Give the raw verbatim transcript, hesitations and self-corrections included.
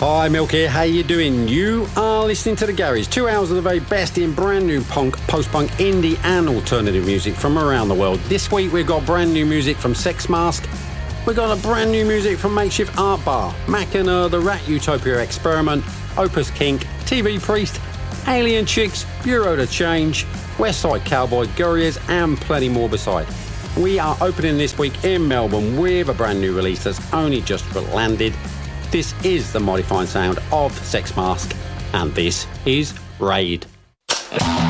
Hi, Milk here. How you doing? You are listening to The Garage. Two hours of the very best in brand new punk, post-punk, indie and alternative music from around the world. This week we've got brand new music from Sex Mask. We've got a brand new music from Makeshift Art Bar, Mackinac, The Rat Utopia Experiment, Opus Kink, T V Priest, Alien Chicks, Bureau de Change, Westside Cowboy, Gurriers and plenty more beside. We are opening this week in Melbourne with a brand new release that's only just landed. This is the mighty fine sound of Sex Mask, and this is Raid.